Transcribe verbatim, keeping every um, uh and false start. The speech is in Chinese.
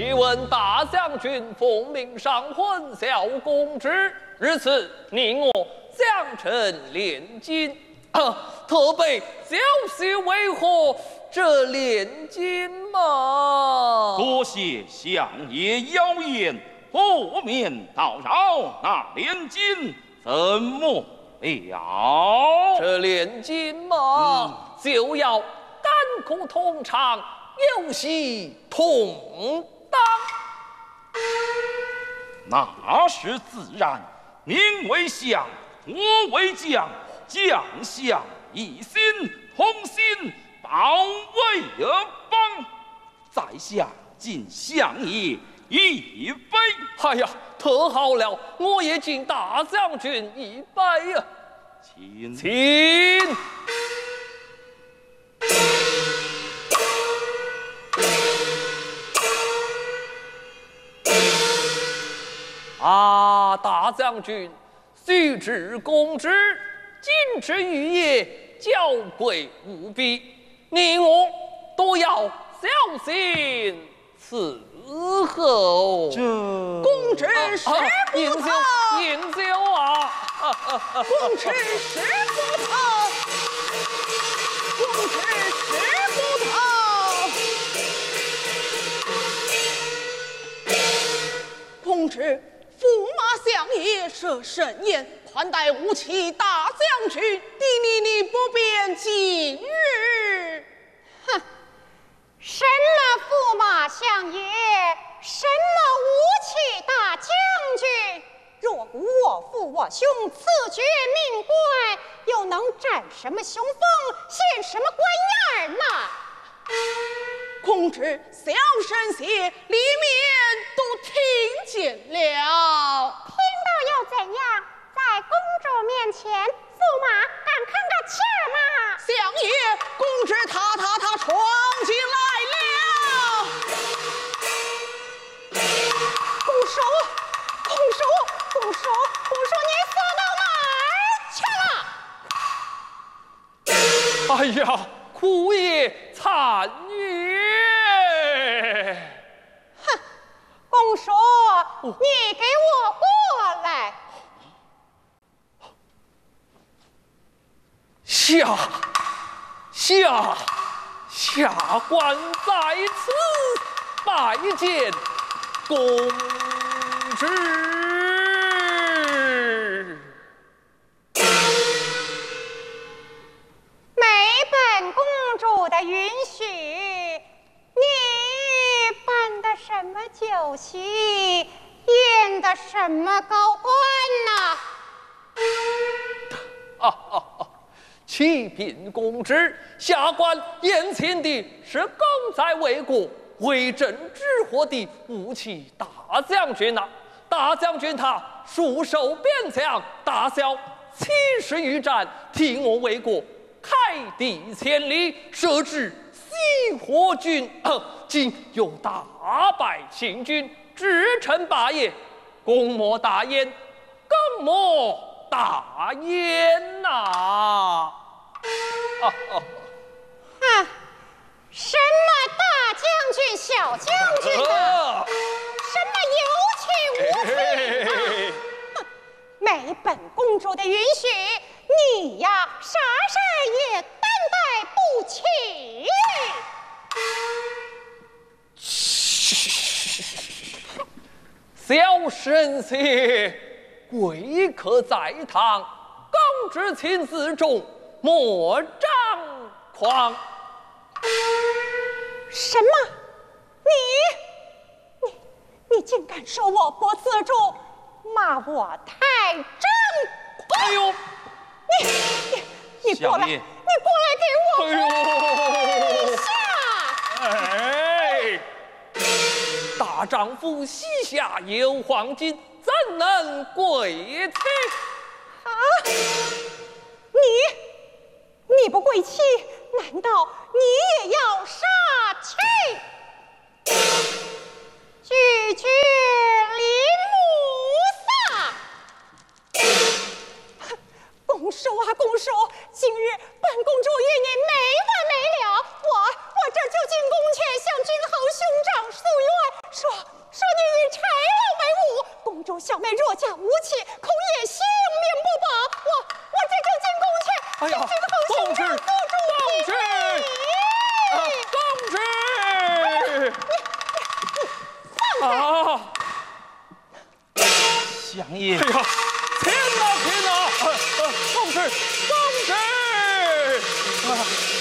启闻大将军奉命上婚小公之，日此你我相称连襟，啊，特备消息为何这连襟嘛？ 多谢相爷妖言，后面叨扰那连襟怎么了？ 这连襟嘛，嗯、就要甘苦同尝，有喜同当。 那是自然，民为相，我为将，将相一心，同心保卫而邦。在下敬相爷一杯。 哎呀，特好了，我也敬大将军一杯呀！ 请请。啊，大将军，须知公之，今之玉业，娇贵无比，你我都要小心伺候。 这公之识不透， 饮酒啊！ 公之识不透，公之识不透。公之。驸马相爷设盛宴，款待吴起大将军，弟你你不便今日。 哼，什么驸马相爷，什么吴起大将军？若无我父我兄赐爵命官，又能占什么雄风，显什么官样呢？ 公之小神些，里面都听见了。 听到又怎样？在公主面前，驸马敢吭个气儿吗？ 相爷，公之他他他闯进来了。公叔，公叔，公叔，公叔，你死到哪儿去了？哎呀，苦也惨也！ 哼，公叔，你给我过来！ 下下下官在此拜见公之。 主的允许，你办的什么酒席，宴的什么高官呐？ 啊啊啊！启禀公之，下官眼前的是刚在魏国为朕之祸的吴起大将军呐、啊。大将军他束手边疆，大小七十余战，替我魏国开地千里，设置西火军，今又大败秦军，直称霸业，公莫大焉，更莫大焉呐！啊！啊啊！什么大将军、小将军的，啊、什么有气无气的，哼！没本公主的允许，你呀，啥事儿也担待不起。 小神仙，贵客在堂，刚知亲自重，莫张狂。 什么？你你你竟敢说我不自重，骂我太张狂！ 哎呦！ 你你你过来！你过来给我跪下！ 哎，大丈夫膝下有黄金，怎能跪泣？ 啊！你你不跪泣，难道你也要杀气？拒绝林母撒！公叔啊，公叔，今日本公主与你没完没了，我我这就进宫去向君侯兄长诉冤，说无期，恐夜性命不保。我我这就进宫去。 哎呀，公主，公主，公主，啊！ 相爷， 哎呀，天哪，天哪！公主，公主！啊